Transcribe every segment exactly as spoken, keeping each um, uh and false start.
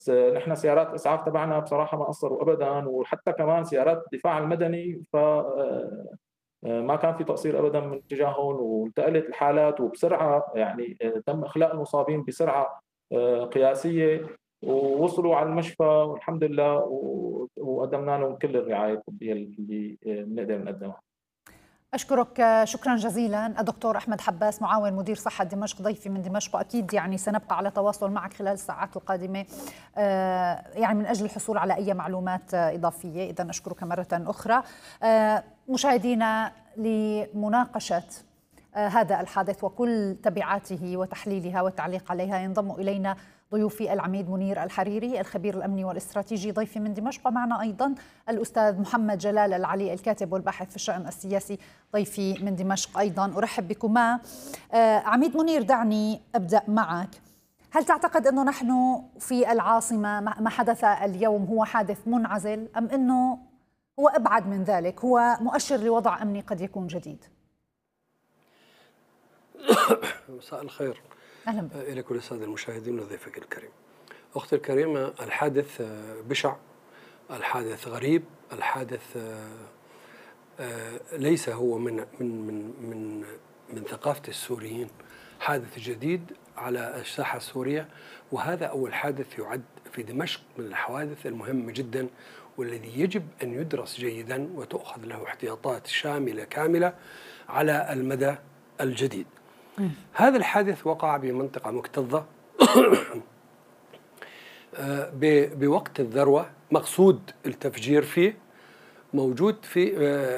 نحن سيارات الإسعاف تبعنا بصراحة ما قصّروا أبدًا، وحتى كمان سيارات الدفاع المدني ف آآ ما كان في تقصير أبدًا من تجاههم، وانتقلت الحالات وبسرعة يعني آآ تم إخلاء المصابين بسرعة آآ قياسية، ووصلوا على المشفى والحمد لله، و وقدّمنا لهم كل الرعاية الطبية اللي آآ بنقدر نقدّمها. أشكرك شكرا جزيلا الدكتور أحمد حباس، معاون مدير صحة دمشق، ضيفي من دمشق، وأكيد يعني سنبقى على تواصل معك خلال الساعات القادمة آه، يعني من أجل الحصول على أي معلومات آه، إضافية. إذن أشكرك مرة أخرى. آه، مشاهدينا، لمناقشة آه، هذا الحادث وكل تبعاته وتحليلها والتعليق عليها ينضم إلينا ضيوفي العميد منير الحريري الخبير الأمني والاستراتيجي ضيفي من دمشق، ومعنا أيضا الأستاذ محمد جلال العلي الكاتب والباحث في الشأن السياسي ضيفي من دمشق أيضا. أرحب بكما. آه، عميد منير، دعني أبدأ معك. هل تعتقد أنه نحن في العاصمة ما حدث اليوم هو حادث منعزل، أم أنه هو أبعد من ذلك، هو مؤشر لوضع أمني قد يكون جديد؟ مساء الخير. أهلا بك. إلى كل السادة المشاهدين وضيفك الكريم. أختي الكريمة، الحادث بشع، الحادث غريب، الحادث ليس هو من من من من من ثقافة السوريين، حادث جديد على الساحة السورية، وهذا أول حادث يعد في دمشق من الحوادث المهمة جدا، والذي يجب أن يدرس جيدا وتؤخذ له احتياطات شاملة كاملة على المدى الجديد. هذا الحادث وقع بمنطقة مكتظة بوقت الذروة، مقصود التفجير فيه موجود في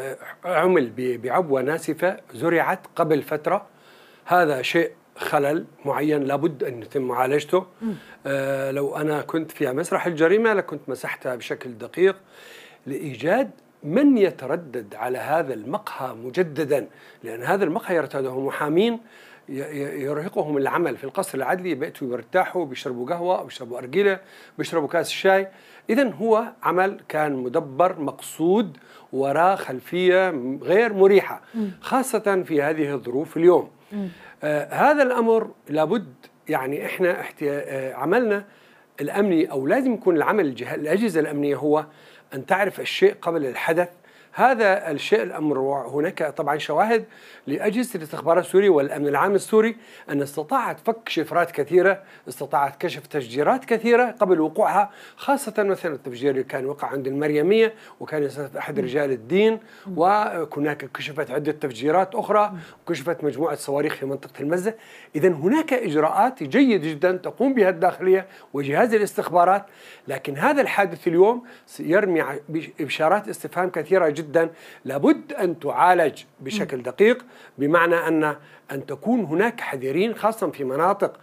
عمل بعبوة ناسفة زرعت قبل فترة. هذا شيء خلل معين لابد أن يتم معالجته. آه لو أنا كنت في مسرح الجريمة لكنت مسحتها بشكل دقيق لإيجاد من يتردد على هذا المقهى مجددا، لأن هذا المقهى يرتاده محامين يرهقهم العمل في القصر العدلي، بيأتوا يرتاحوا، بيشربوا قهوة، بيشربوا أرجيلة، بيشربوا كاس شاي. إذن هو عمل كان مدبر مقصود وراء خلفية غير مريحة، خاصة في هذه الظروف اليوم. آه هذا الأمر لابد يعني إحنا آه عملنا الأمني، أو لازم يكون العمل الأجهزة الأمنية هو أن تعرف الشيء قبل الحدث. هذا الشيء الأمر، هناك طبعا شواهد لأجهزة الاستخبارات السوري والأمن العام السوري أن استطاعت فك شفرات كثيرة، استطاعت كشف تفجيرات كثيرة قبل وقوعها، خاصة مثلا التفجير اللي كان وقع عند المريمية وكان يستهدف أحد رجال الدين، وهناك كشفت عدة تفجيرات أخرى، وكشفت مجموعة صواريخ في منطقة المزة. إذن هناك إجراءات جيد جدا تقوم بها الداخلية وجهاز الاستخبارات، لكن هذا الحادث اليوم يرمي بإشارات استفهام كثيرة جدا جدا لابد أن تعالج بشكل دقيق، بمعنى أن أن تكون هناك حذرين، خاصة في مناطق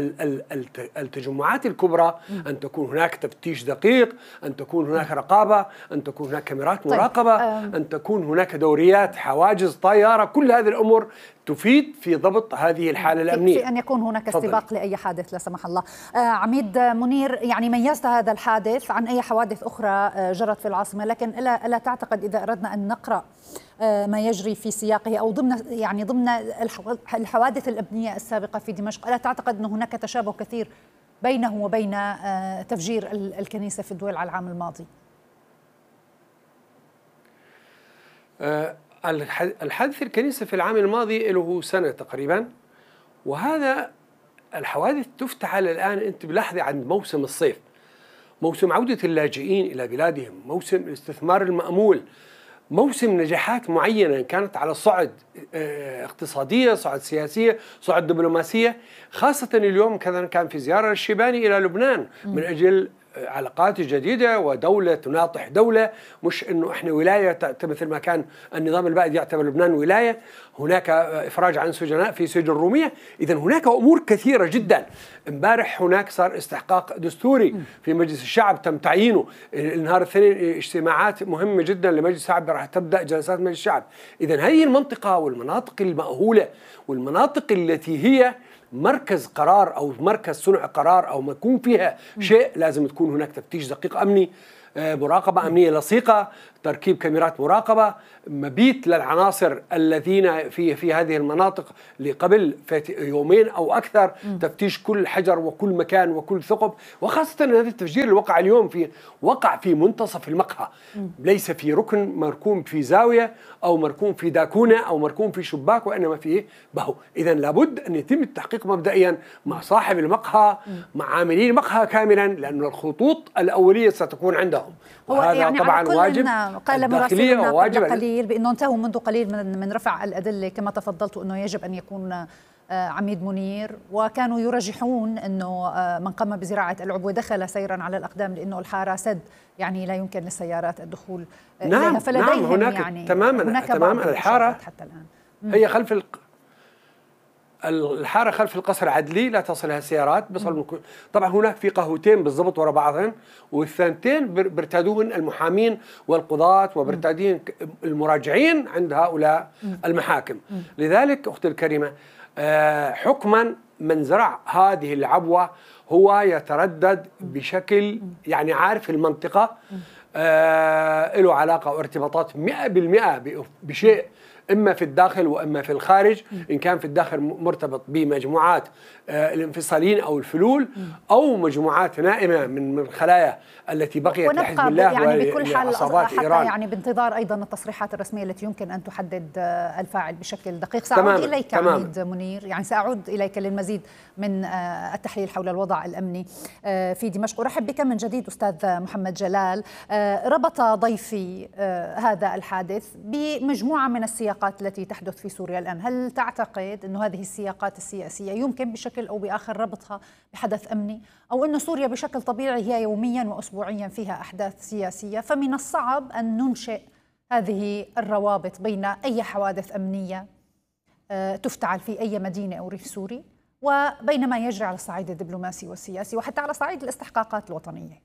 التجمعات الكبرى، أن تكون هناك تفتيش دقيق، أن تكون هناك رقابة، أن تكون هناك كاميرات مراقبة، أن تكون هناك دوريات حواجز طيارة. كل هذه الأمور تفيد في ضبط هذه الحالة الأمنية، في أن يكون هناك استباق لأي حادث لا سمح الله. آه عميد منير، يعني ميزت هذا الحادث عن أي حوادث أخرى جرت في العاصمة، لكن ألا, ألا تعتقد إذا أردنا أن نقرأ آه ما يجري في سياقه أو ضمن يعني ضمن الحوادث الأمنية السابقة في دمشق، ألا تعتقد أن هناك تشابه كثير بينه وبين آه تفجير الكنيسة في الدول على العام الماضي؟ آه الحادث الكنيسة في العام الماضي له سنة تقريبا، وهذا الحوادث تفتعل الآن. أنت بلاحظي عند موسم الصيف، موسم عودة اللاجئين إلى بلادهم، موسم الاستثمار المأمول، موسم نجاحات معينة كانت على الصعد اقتصادية، صعد سياسية، صعد دبلوماسية. خاصة اليوم كذا كان في زيارة الشيباني إلى لبنان من أجل علاقات جديدة ودولة تناطح دولة، مش إنه إحنا ولاية مثل ما كان النظام البائد يعتبر لبنان ولاية. هناك إفراج عن سجناء في سجن الرومية. إذن هناك أمور كثيرة جدا. امبارح هناك صار استحقاق دستوري في مجلس الشعب تم تعيينه. النهار الاثنين اجتماعات مهمة جدا لمجلس الشعب راح تبدأ جلسات مجلس الشعب. إذن هذه المنطقة والمناطق المأهولة والمناطق التي هي مركز قرار أو مركز صنع قرار أو ما يكون فيها شيء لازم تكون هناك تفتيش دقيق أمني. مراقبة أمنية لصيقة، تركيب كاميرات مراقبة، مبيت للعناصر الذين في في هذه المناطق لقبل يومين أو أكثر، تفتيش كل حجر وكل مكان وكل ثقب، وخاصة هذا التفجير اللي وقع اليوم في وقع في منتصف المقهى، ليس في ركن مركون في زاوية أو مركون في داكونة أو مركون في شباك، وإنما فيه بهو. إذن لابد أن يتم التحقيق مبدئيا مع صاحب المقهى، مع عاملين المقهى كاملا، لأن الخطوط الأولية ستكون عندهم. هو يعني طبعا واجب قال مراسلنا قبل قليل بأنه انتهوا منذ قليل من من رفع الأدلة كما تفضلت، أنه يجب أن يكون عميد منير، وكانوا يرجحون أنه من قام بزراعة العبوة دخل سيرا على الأقدام لأنه الحارة سد، يعني لا يمكن للسيارات الدخول نعم إليها، فلديهم نعم هناك يعني تماما هناك تماما الحارة حتى الآن هي خلف الق... الحارة خلف القصر العدلي لا تصلها السيارات، بصل طبعا هناك في قهوتين بالضبط وراء بعضهم، والثانتين بيرتادوهن المحامين والقضاة وبيرتادين المراجعين عند هؤلاء المحاكم. لذلك أختي الكريمة، حكما من زرع هذه العبوة هو يتردد بشكل يعني عارف المنطقة، له علاقة وارتباطات مئة بالمئة بشيء إما في الداخل وإما في الخارج. إن كان في الداخل مرتبط بمجموعات الانفصاليين أو الفلول، أو مجموعات نائمة من الخلايا التي بقيت لحزب الله يعني بكل حال حتى إيران. يعني بانتظار أيضا التصريحات الرسمية التي يمكن أن تحدد الفاعل بشكل دقيق. سأعود تمام. إليك تمام. عميد منير، يعني سأعود إليك للمزيد من التحليل حول الوضع الأمني في دمشق. أرحب بك من جديد أستاذ محمد جلال. ربط ضيفي هذا الحادث بمجموعة من السياقات التي تحدث في سوريا الآن. هل تعتقد أن هذه السياقات السياسية يمكن بشكل أو بآخر ربطها بحدث أمني، أو أن سوريا بشكل طبيعي هي يوميا وأسبوعيا فيها أحداث سياسية، فمن الصعب أن ننشئ هذه الروابط بين أي حوادث أمنية تفتعل في أي مدينة أو ريف سوري وبين ما يجري على الصعيد الدبلوماسي والسياسي وحتى على صعيد الاستحقاقات الوطنية؟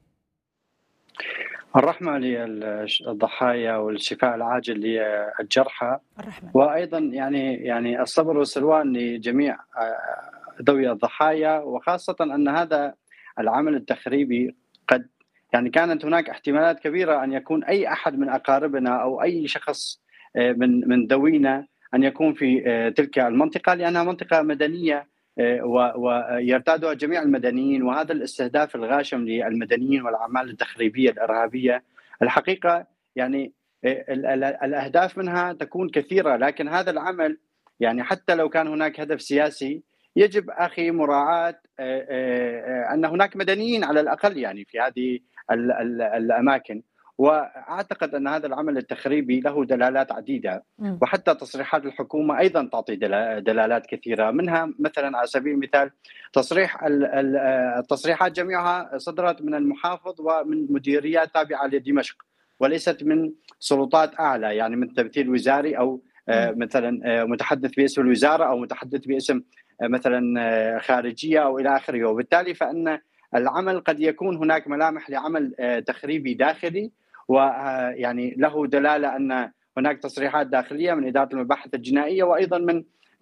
الرحمة للضحايا والشفاء العاجل للجرحى، وأيضا يعني يعني الصبر والسلوان لجميع ذوي الضحايا، وخاصة أن هذا العمل التخريبي قد يعني كانت هناك احتمالات كبيرة أن يكون أي أحد من أقاربنا أو أي شخص من من ذوينا أن يكون في تلك المنطقة، لأنها منطقة مدنية ويرتادها جميع المدنيين، وهذا الاستهداف الغاشم للمدنيين والأعمال التخريبية الإرهابية الحقيقة يعني الأهداف منها تكون كثيرة، لكن هذا العمل يعني حتى لو كان هناك هدف سياسي يجب أخي مراعاة أن هناك مدنيين على الأقل يعني في هذه الأماكن. وأعتقد أن هذا العمل التخريبي له دلالات عديدة، وحتى تصريحات الحكومة أيضا تعطي دلالات كثيرة، منها مثلا على سبيل المثال تصريح التصريحات جميعها صدرت من المحافظ ومن مديريات تابعة لدمشق، وليست من سلطات أعلى يعني من تمثيل وزاري أو مثلا متحدث باسم الوزارة أو متحدث باسم مثلا خارجية أو إلى آخره. وبالتالي فإن العمل قد يكون هناك ملامح لعمل تخريبي داخلي، ويعني له دلالة أن هناك تصريحات داخلية من إدارة المباحث الجنائية وأيضا من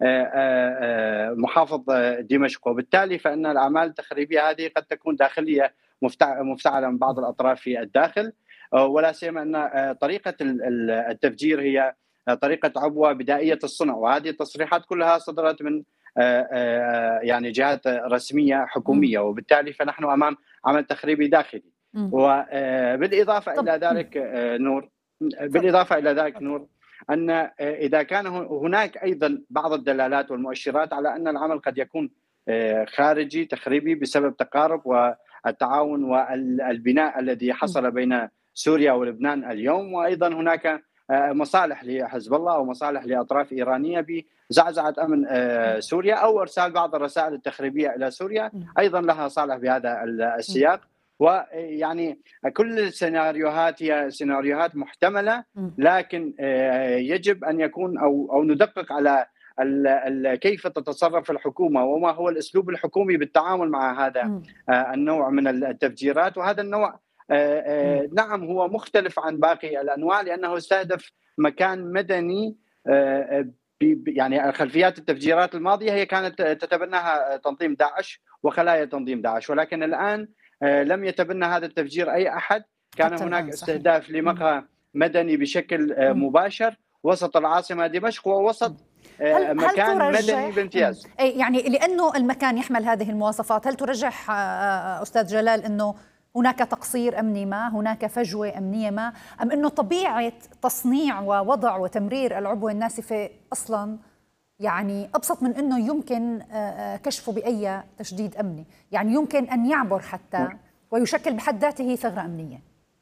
محافظ دمشق، وبالتالي فإن الأعمال التخريبية هذه قد تكون داخلية مفتعلة من بعض الأطراف في الداخل، ولا سيما أن طريقة التفجير هي طريقة عبوة بدائية الصنع، وهذه التصريحات كلها صدرت من يعني جهات رسمية حكومية، وبالتالي فنحن أمام عمل تخريبي داخلي. وبالإضافة إلى ذلك نور بالإضافة إلى ذلك نور أن إذا كان هناك أيضا بعض الدلالات والمؤشرات على أن العمل قد يكون خارجي تخريبي بسبب تقارب والتعاون والبناء الذي حصل بين سوريا ولبنان اليوم، وأيضا هناك مصالح لحزب الله ومصالح لأطراف إيرانية بزعزعة أمن سوريا أو إرسال بعض الرسائل التخريبية إلى سوريا أيضا لها صالح بهذا السياق. ويعني كل السيناريوهات هي سيناريوهات محتملة، لكن يجب أن يكون أو أو ندقق على كيف تتصرف الحكومة وما هو الأسلوب الحكومي بالتعامل مع هذا النوع من التفجيرات. وهذا النوع نعم هو مختلف عن باقي الأنواع لأنه استهدف مكان مدني، يعني خلفيات التفجيرات الماضية هي كانت تتبناها تنظيم داعش وخلايا تنظيم داعش، ولكن الآن لم يتبنى هذا التفجير أي أحد، كان هناك استهداف لمقهى مدني بشكل مباشر وسط العاصمة دمشق ووسط هل مكان هل مدني بامتياز. يعني لأنه المكان يحمل هذه المواصفات، هل ترجح أستاذ جلال أنه هناك تقصير أمني ما، هناك فجوة أمنية ما، أم أنه طبيعة تصنيع ووضع وتمرير العبوة الناسفة أصلاً يعني أبسط من أنه يمكن كشفه بأي تشديد أمني، يعني يمكن أن يعبر حتى ويشكل بحد ذاته ثغرة أمنية؟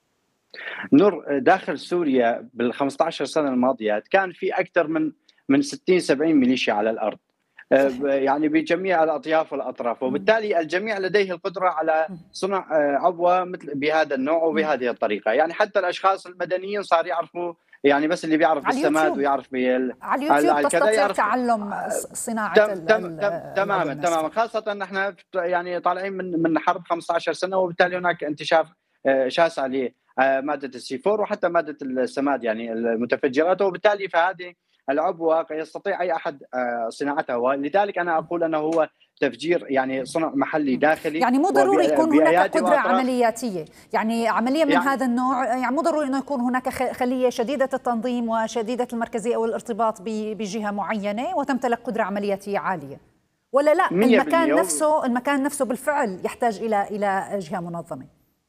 نور، داخل سوريا بالخمسة عشر سنة الماضية كان في أكثر من من ستين سبعين ميليشيا على الأرض، صحيح. يعني بجميع الأطياف والأطراف، وبالتالي الجميع لديه القدرة على صنع عبوة مثل بهذا النوع وبهذه الطريقة. يعني حتى الأشخاص المدنيين صار يعرفوا، يعني بس اللي بيعرف بالسماد ويعرف بال على اليوتيوب تستطيع تعلم صناعة تم تم تم تماما تماما، خاصة نحن يعني طالعين من من حرب خمسة عشر سنة، وبالتالي هناك انتشار شاسع لمادة السي فور وحتى مادة السماد يعني المتفجرات، وبالتالي فهذه العبوة يستطيع أي أحد صناعتها، ولذلك أنا أقول أنه هو تفجير يعني صنع محلي داخلي. يعني مو ضروري يكون هناك قدرة عملياتية، يعني عملية من يعني هذا النوع، يعني مو ضروري أنه يكون هناك خلية شديدة التنظيم وشديدة المركزية أو الارتباط بجهة معينة وتمتلك قدرة عملياتية عالية، ولا لا المكان نفسه المكان نفسه بالفعل يحتاج إلى إلى جهة منظمة؟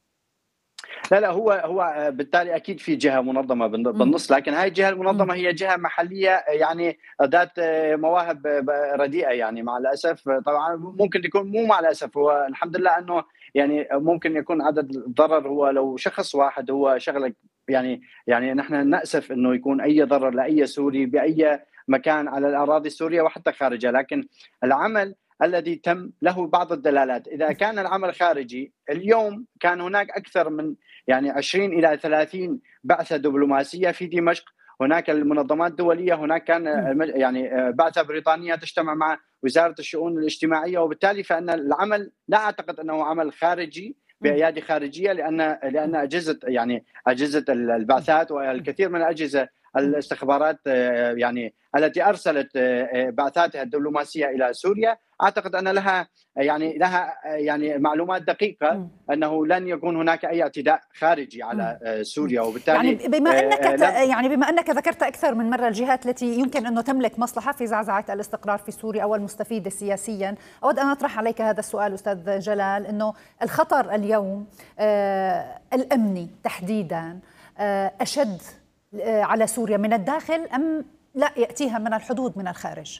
لا لا هو هو بالتالي اكيد في جهه منظمه بالنص، لكن هاي الجهه المنظمه هي جهه محليه يعني ذات مواهب رديئه، يعني مع الاسف. طبعا ممكن يكون مو مع الاسف، هو الحمد لله انه يعني ممكن يكون عدد الضرر هو لو شخص واحد هو شغله، يعني يعني نحن ناسف انه يكون اي ضرر لاي سوري باي مكان على الاراضي السوريه وحتى خارجها، لكن العمل الذي تم له بعض الدلالات. إذا كان العمل خارجي، اليوم كان هناك أكثر من يعني عشرين إلى ثلاثين بعثة دبلوماسية في دمشق، هناك المنظمات الدولية، هناك كان يعني بعثة بريطانية تجتمع مع وزارة الشؤون الاجتماعية، وبالتالي فإن العمل لا أعتقد أنه عمل خارجي بأيادي خارجية، لأن لأن أجهزة يعني أجهزة البعثات والكثير من الأجهزة الاستخبارات يعني التي ارسلت بعثاتها الدبلوماسيه الى سوريا، اعتقد ان لها يعني لها يعني معلومات دقيقه انه لن يكون هناك اي اعتداء خارجي على سوريا، وبالتالي يعني بما انك يعني بما انك ذكرت اكثر من مره الجهات التي يمكن انه تملك مصلحه في زعزعه الاستقرار في سوريا او المستفيده سياسيا، اود ان اطرح عليك هذا السؤال استاذ جلال، انه الخطر اليوم آه الامني تحديدا آه اشد على سوريا من الداخل أم لا يأتيها من الحدود من الخارج؟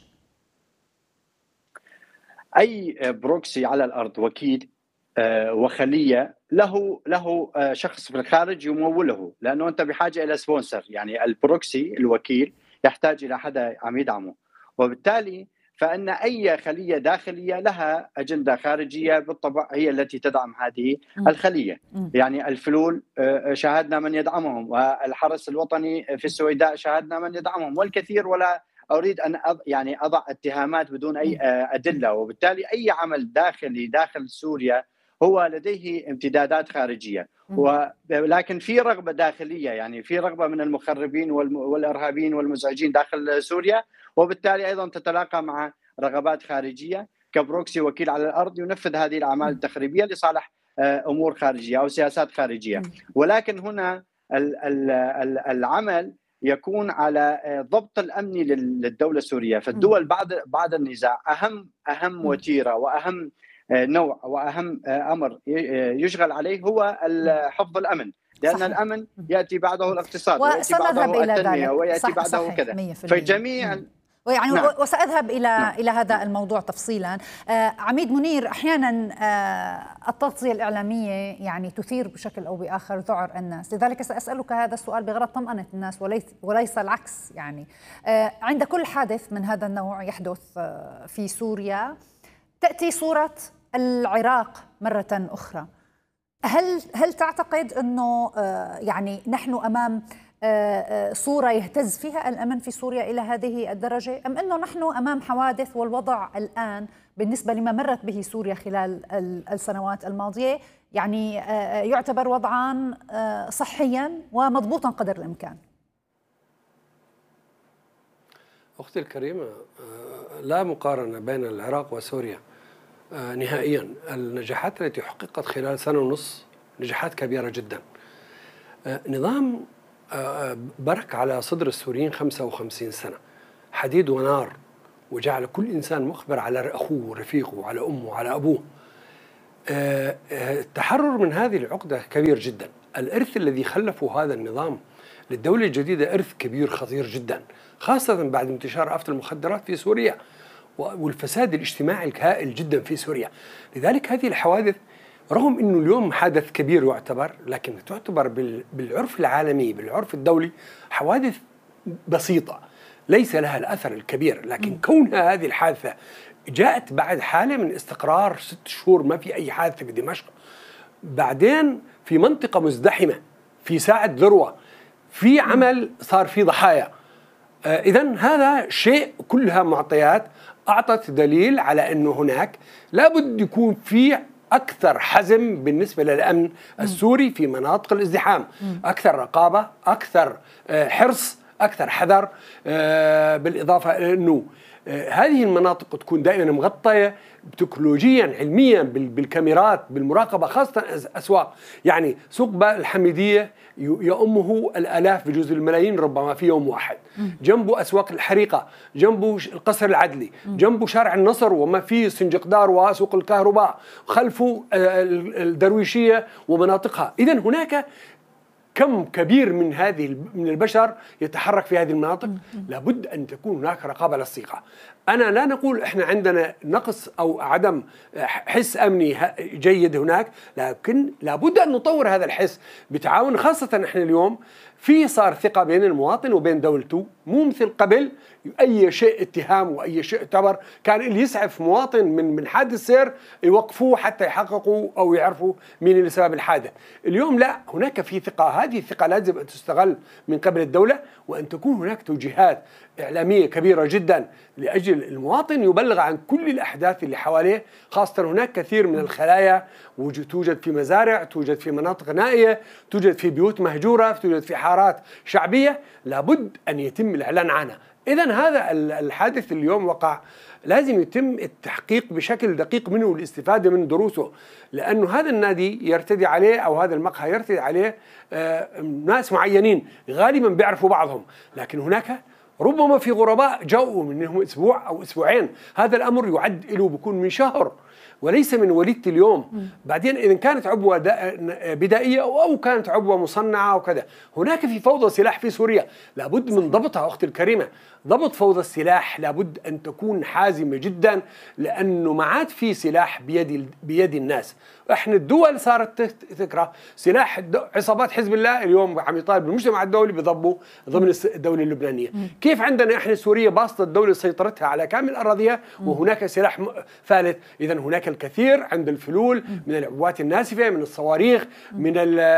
أي بروكسي على الأرض وكيل وخلية له له شخص في الخارج يموله، لأنه أنت بحاجة إلى سبونسر، يعني البروكسي الوكيل يحتاج إلى حدا عم يدعمه، وبالتالي فإن أي خلية داخلية لها أجندة خارجية بالطبع هي التي تدعم هذه الخلية. يعني الفلول شاهدنا من يدعمهم، والحرس الوطني في السويداء شاهدنا من يدعمهم، والكثير، ولا أريد أن يعني أضع اتهامات بدون أي أدلة. وبالتالي أي عمل داخلي داخل سوريا هو لديه امتدادات خارجية، ولكن في رغبة داخلية، يعني في رغبة من المخربين والإرهابيين والمزعجين داخل سوريا، وبالتالي أيضا تتلاقى مع رغبات خارجية كبروكسي وكيل على الأرض ينفذ هذه الأعمال التخريبية لصالح أمور خارجية أو سياسات خارجية. ولكن هنا العمل يكون على ضبط الأمني للدولة السورية. فالدول بعد بعد النزاع أهم أهم وتيرة وأهم نوع وأهم أمر يشغل عليه هو حفظ الأمن، لأن صحيح. الأمن يأتي بعده الاقتصاد ويأتي بعده التنمية ويأتي صح بعده صحيح. كذا فجميع يعني نعم. وسأذهب إلى نعم. إلى هذا الموضوع تفصيلا. آه عميد منير، أحيانا آه التغطية الإعلامية يعني تثير بشكل أو بآخر ذعر الناس، لذلك سأسألك هذا السؤال بغرض طمأنة الناس وليس وليس العكس. يعني آه عند كل حادث من هذا النوع يحدث آه في سوريا تأتي صورة العراق مرة أخرى. هل هل تعتقد أنه آه يعني نحن أمام صورة يهتز فيها الأمن في سوريا إلى هذه الدرجة، أم أنه نحن أمام حوادث والوضع الآن بالنسبة لما مرت به سوريا خلال السنوات الماضية يعني يعتبر وضعا صحيا ومضبوطا قدر الإمكان؟ أختي الكريمة، لا مقارنة بين العراق وسوريا نهائيا. النجاحات التي حققت خلال سنة ونصف نجاحات كبيرة جدا. نظام برك على صدر السوريين خمسة وخمسين سنة، حديد ونار، وجعل كل إنسان مخبر على أخوه ورفيقه وعلى أمه وعلى أبوه. التحرر من هذه العقدة كبير جدا. الإرث الذي خلفه هذا النظام للدولة الجديدة إرث كبير خطير جدا، خاصة بعد انتشار آفة المخدرات في سوريا والفساد الاجتماعي الهائل جدا في سوريا. لذلك هذه الحوادث رغم أنه اليوم حدث كبير يعتبر، لكن تعتبر بالعرف العالمي بالعرف الدولي حوادث بسيطة ليس لها الأثر الكبير. لكن كونها هذه الحادثة جاءت بعد حالة من استقرار ست شهور ما في أي حادثة في دمشق، بعدين في منطقة مزدحمة في ساعة ذروة في عمل صار في ضحايا. آه إذن هذا شيء كلها معطيات أعطت دليل على أنه هناك لابد يكون في أكثر حزم بالنسبة للأمن السوري في مناطق الازدحام، أكثر رقابة، أكثر آه حرص، أكثر حذر، آه بالإضافة إلى أنه آه هذه المناطق تكون دائما مغطية تكنولوجيا علميا بالكاميرات بالمراقبة، خاصة أسواق. يعني سوق الحميدية يأمه الآلاف بجزء الملايين ربما في يوم واحد، جنبه أسواق الحريقة، جنبه القصر العدلي، جنبه شارع النصر وما فيه سنجقدار وسوق الكهرباء، خلفه الدرويشية ومناطقها. إذن هناك كم كبير من هذه من البشر يتحرك في هذه المناطق، لابد أن تكون هناك رقابة للصيغة. أنا لا نقول إحنا عندنا نقص أو عدم حس أمني جيد هناك، لكن لابد أن نطور هذا الحس بتعاون، خاصة إحنا اليوم في صار ثقة بين المواطن وبين دولته، مو مثل قبل أي شيء اتهام وأي شيء اعتبر كان اللي يسعف مواطن من من حادث سير يوقفوه حتى يحققوا أو يعرفوا مين اللي سبب الحادث. اليوم لا، هناك في ثقة، هذه الثقة لازم أن تستغل من قبل الدولة، وأن تكون هناك توجيهات إعلامية كبيرة جدا لأجل المواطن يبلغ عن كل الأحداث اللي حواليه، خاصة هناك كثير من الخلايا توجد في مزارع، توجد في مناطق نائية، توجد في بيوت مهجورة، توجد في حارات شعبية، لابد أن يتم الإعلان عنها. إذن هذا الحادث اليوم وقع، لازم يتم التحقيق بشكل دقيق منه والاستفادة من دروسه، لأنه هذا النادي يرتدي عليه أو هذا المقهى يرتدي عليه آه ناس معينين غالبا بيعرفوا بعضهم، لكن هناك ربما في غرباء جاءوا منهم أسبوع أو أسبوعين، هذا الأمر يعد له بيكون من شهر وليس من وليدة اليوم. م. بعدين إذا كانت عبوة بدائية أو كانت عبوة مصنعة أو كذا، هناك في فوضى سلاح في سوريا لابد من ضبطها أختي الكريمة. ضبط فوضى السلاح لابد أن تكون حازمة جدا، لأنه ما عاد في سلاح بيد بيد الناس. احنا الدول صارت تكره سلاح عصابات حزب الله، اليوم عم يطالب المجتمع الدولي بضبه ضمن الدولة اللبنانية. م. كيف عندنا احنا سوريا باسطة الدولة سيطرتها على كامل أراضيها وهناك سلاح فالت؟ إذا هناك الكثير عند الفلول من العبوات الناسفة، من الصواريخ، من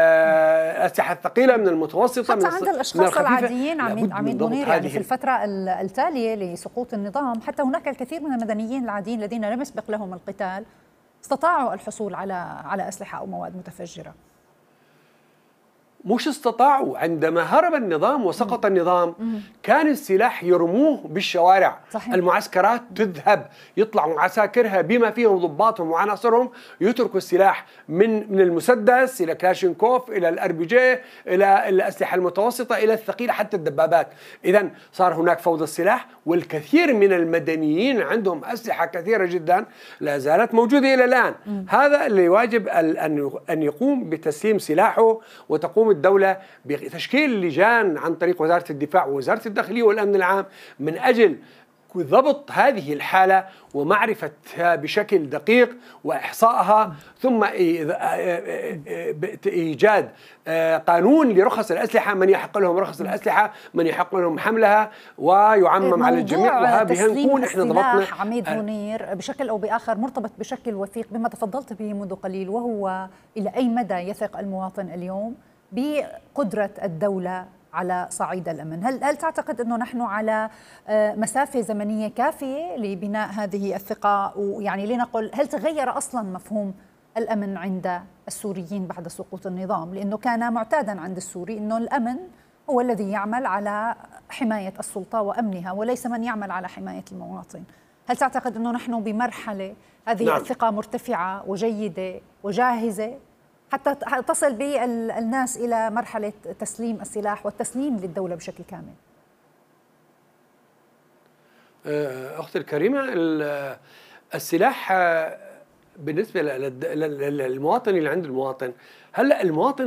الأسلحة الثقيلة، من المتوسطة، حتى من عند الأشخاص العاديين. عميد عميد منير، يعني في الفترة التالية لسقوط النظام حتى هناك الكثير من المدنيين العاديين الذين لم يسبق لهم القتال استطاعوا الحصول على على أسلحة أو مواد متفجرة. مش استطاعوا، عندما هرب النظام وسقط النظام كان السلاح يرموه بالشوارع. صحيح. المعسكرات تذهب، يطلعوا عساكرها بما فيهم ضباطهم وعناصرهم يتركوا السلاح من من المسدس إلى كلاشينكوف إلى الار بي جي إلى الأسلحة المتوسطة إلى الثقيلة حتى الدبابات. إذن صار هناك فوضى السلاح، والكثير من المدنيين عندهم أسلحة كثيرة جدا لا زالت موجودة إلى الآن. م. هذا اللي يواجب أن أن يقوم بتسليم سلاحه، وتقوم الدولة بتشكيل لجان عن طريق وزارة الدفاع ووزارة الداخلية والأمن العام من أجل ضبط هذه الحالة ومعرفتها بشكل دقيق وإحصائها، ثم إيجاد قانون لرخص الأسلحة، من يحق لهم رخص الأسلحة، من يحق لهم حملها، ويعمم على الجميع. وهذه نكون إحنا ضبطنا. عميد منير بشكل أو بآخر مرتبط بشكل وثيق بما تفضلت به منذ قليل، وهو إلى أي مدى يثق المواطن اليوم بقدرة الدولة على صعيد الأمن؟ هل هل تعتقد أنه نحن على مسافة زمنية كافية لبناء هذه الثقة؟ ويعني لنقل هل تغير أصلا مفهوم الأمن عند السوريين بعد سقوط النظام؟ لأنه كان معتادا عند السوري أنه الأمن هو الذي يعمل على حماية السلطة وأمنها وليس من يعمل على حماية المواطن. هل تعتقد أنه نحن بمرحلة هذه نعم. الثقة مرتفعة وجيدة وجاهزة حتى تصل بالناس إلى مرحلة تسليم السلاح والتسليم للدولة بشكل كامل؟ أختي الكريمة، السلاح بالنسبة للمواطن اللي عند المواطن، هلأ المواطن